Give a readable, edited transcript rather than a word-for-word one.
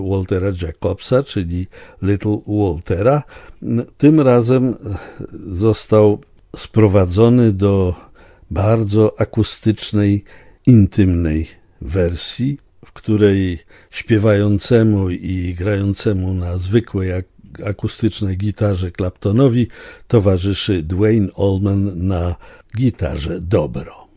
Waltera Jacobsa, czyli Little Waltera. Tym razem został sprowadzony do bardzo akustycznej, intymnej wersji, w której śpiewającemu i grającemu na zwykłej akustycznej gitarze Claptonowi towarzyszy Duane Allman na gitarze dobro.